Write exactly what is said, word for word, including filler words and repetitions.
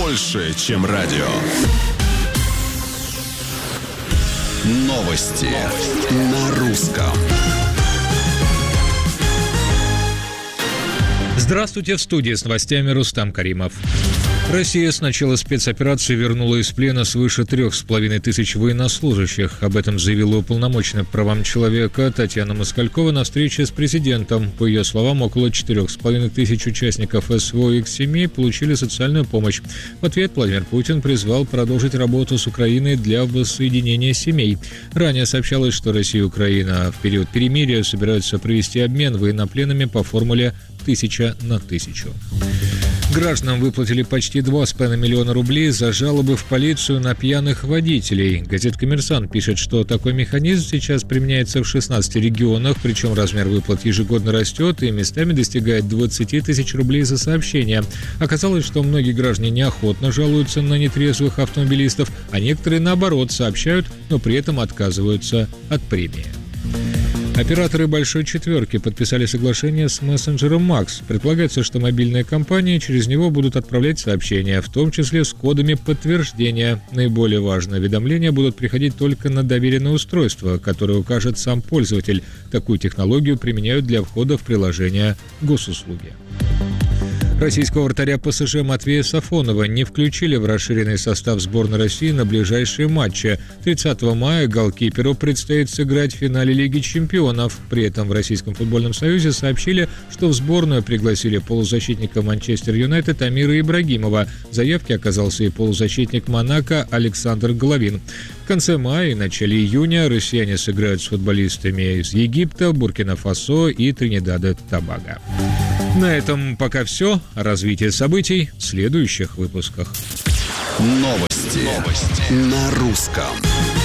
больше, чем радио. Новости, Новости. На русском. Здравствуйте, в студии с новостями Рустам Каримов. Россия с начала спецоперации вернула из плена свыше трех с половиной тысяч военнослужащих. Об этом заявила уполномоченная по правам человека Татьяна Москалькова на встрече с президентом. По ее словам, около четырех с половиной тысяч участников СВО и их семей получили социальную помощь. В ответ Владимир Путин призвал продолжить работу с Украиной для воссоединения семей. Ранее сообщалось, что Россия и Украина в период перемирия собираются провести обмен военнопленными по формуле тысяча на тысячу. Гражданам выплатили почти два с половиной миллиона рублей за жалобы в полицию на пьяных водителей. Газета «Коммерсант» пишет, что такой механизм сейчас применяется в шестнадцати регионах, причем размер выплат ежегодно растет и местами достигает двадцать тысяч рублей за сообщение. Оказалось, что многие граждане неохотно жалуются на нетрезвых автомобилистов, а некоторые, наоборот, сообщают, но при этом отказываются от премии. Операторы «Большой четверки» подписали соглашение с мессенджером Макс. Предполагается, что мобильные компании через него будут отправлять сообщения, в том числе с кодами подтверждения. Наиболее важные уведомления будут приходить только на доверенное устройство, которое укажет сам пользователь. Такую технологию применяют для входа в приложение госуслуги. Российского вратаря ПСЖ Матвея Сафонова не включили в расширенный состав сборной России на ближайшие матчи. тридцатого мая голкиперу предстоит сыграть в финале Лиги чемпионов. При этом в Российском футбольном союзе сообщили, что в сборную пригласили полузащитника Манчестер Юнайтед Амира Ибрагимова. В заявке оказался и полузащитник Монако Александр Головин. В конце мая и начале июня россияне сыграют с футболистами из Египта, Буркина-Фасо и Тринидада и Тобаго. На этом пока все. О развитии событий в следующих выпусках. Новости, Новости. На русском.